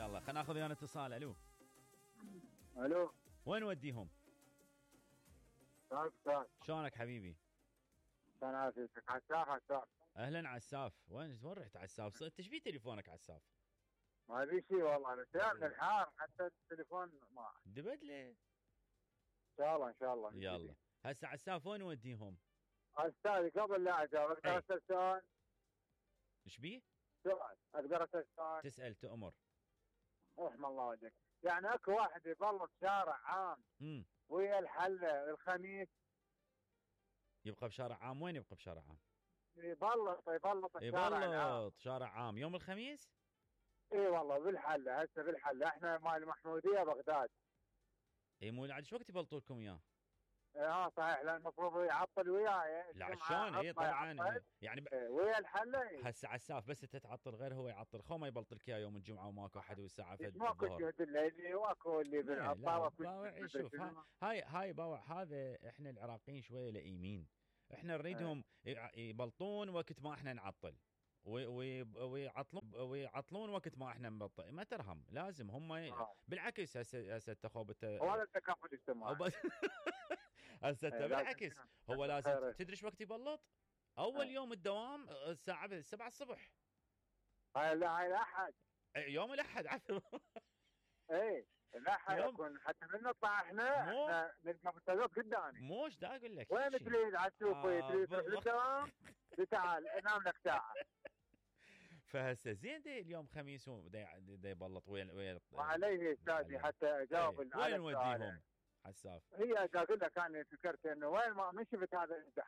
يلا خلينا ناخذ ويانا اتصال. الو الو. وين نوديهم؟ استاذ شلونك حبيبي؟ كان عافيتك عساف. اهلا عساف. وين رحت عساف؟ انت ايش بي تليفونك عساف؟ ما في شيء والله، بس من الحار حتى التليفون ما. دبدله. ان شاء الله ان شاء الله. يلا هسه عساف وين نوديهم؟ استاذ قبل لا اجاوب اقدر اسال سؤال؟ ايش بيه؟ سؤال اقدر اسال سؤال؟ تسال تؤمر. رحم الله وجهك. يعني اكو واحد يبلط شارع عام ويا الحله الخميس يبقى بشارع عام. وين يبقى بشارع عام؟ يبلط الشارع العام. يبلط شارع عام يوم الخميس؟ اي والله بالحله. هسه بالحله احنا مال المحموديه بغداد. اي مو عاد شو وقت يبلطوا لكم اياه؟ صحيح، لان المفروض يعطل وياي. لا شلون؟ اي طبعا يعني ويا الحله. هسه عساف بس انت تعطل غير هو يعطل. خو ما يبلط لك اياه يوم الجمعه وماكو احد والساعه فد ماكو جهد الليلي واكو اللي بالعطاوه. باوع شوف هاي باوع. هذا احنا العراقيين شويه لئيمين. احنا نريدهم يبلطون وقت ما احنا نعطل ويعطلون وقت ما احنا نبطئ. ما ترهم لازم هم بالعكس. هسه تخوبته هذا التكافل الاجتماعي. هسه بالعكس هو لازم تدري ايش وقت يبلط؟ اول يوم الدوام الساعه 7 الصبح. هاي الاحد. يوم الاحد عفوا. ايه الاحد يكون حتى من نطلع احنا نلقى بالطريق قدامي. موش دا اقول لك وين تريد على السوق؟ تريد تروح للدوام؟ تعال نام لك ساعه. فهسه زين دي اليوم خميس دا يبلط ويا وعليه استاذي حتى اجاوب. وين نوديهم عساف؟ هي اقول لك انا فكرت انه وين ما شفت هذا